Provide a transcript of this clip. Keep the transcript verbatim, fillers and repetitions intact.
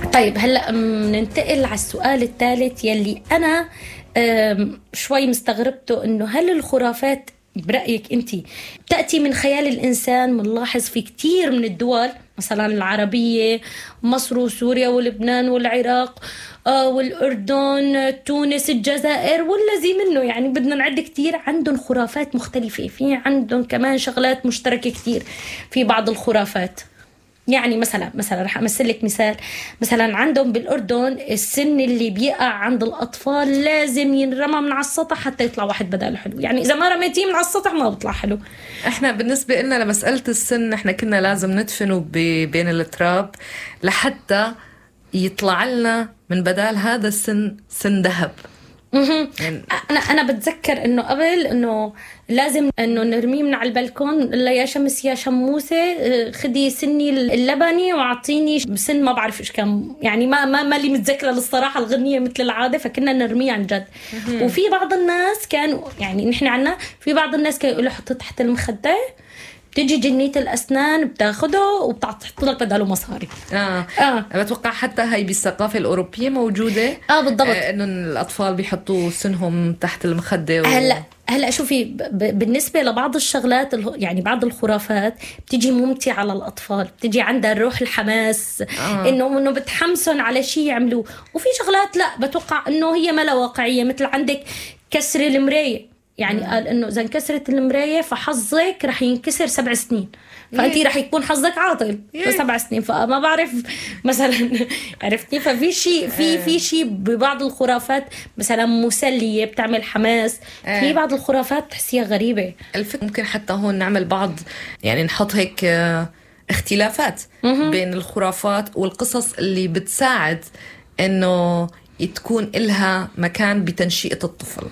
طيب هلأ ننتقل على السؤال الثالث يلي أنا شوي مستغربته، إنه هل الخرافات برأيك أنت تأتي من خيال الإنسان؟ منلاحظ في كتير من الدول مثلا العربية، مصر وسوريا ولبنان والعراق والأردن تونس الجزائر والذي منه، يعني بدنا نعد كتير، عندهم خرافات مختلفة، في عندهم كمان شغلات مشتركة كتير في بعض الخرافات. يعني مثلا مثلا رح امثل لك مثال، مثلا عندهم بالاردن السن اللي بيقع عند الاطفال لازم ينرمى من على السطح حتى يطلع واحد بداله حلو، يعني اذا ما رميتيه من على السطح ما بيطلع حلو. احنا بالنسبه لنا لمساله السن احنا كنا لازم ندفنه بين التراب لحتى يطلع لنا من بدال هذا السن سن ذهب. يعني انا انا بتذكر انه قبل انه لازم انه نرميه من على البلكون، لا يا شمس يا شموسه خدي سني اللبني واعطيني سن ما بعرف ايش كان، يعني ما ما ما لي متذكره للصراحه الغنيه مثل العاده، فكنا نرميه عن جد. وفي بعض الناس كانوا يعني نحن عنا في بعض الناس كانوا يقولوا حطه تحت المخده، بتجي جنية الأسنان بتاخده وبتحط لك بداله مصاري. آه. آه. بتوقع حتى هاي بالثقافة الأوروبية موجودة. آه بالضبط. آه إنه الأطفال بيحطوا سنهم تحت المخدة. و... هلا هلا شوفي ب... بالنسبة لبعض الشغلات يعني بعض الخرافات بتجي ممتعة على الأطفال، بتجي عندها الروح الحماس. آه. إنه إنه بتحمسن على شيء يعملوه، وفي شغلات لا بتوقع إنه هي ما لا واقعية، مثل عندك كسر المراية، يعني قال إنه إذا انكسرت المراية فحظك رح ينكسر سبع سنين، فأنتي رح يكون حظك عاطل في سبع سنين، فما بعرف مثلا عرفتي. ففي شيء في في شيء ببعض الخرافات مثلا مسلية بتعمل حماس، في بعض الخرافات تحسيها غريبة. الفكرة ممكن حتى هون نعمل بعض، يعني نحط هيك اختلافات بين الخرافات والقصص اللي بتساعد إنه تكون إلها مكان بتنشئة الطفل.